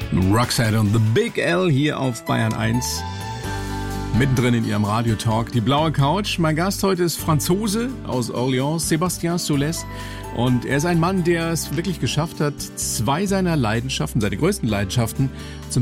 Roxette und The Big L hier auf Bayern 1. Mittendrin in ihrem Radiotalk, die blaue Couch. Mein Gast heute ist Franzose aus Orléans, Sébastien Solès. Und er ist ein Mann, der es wirklich geschafft hat, zwei seiner Leidenschaften, seine größten Leidenschaften, zum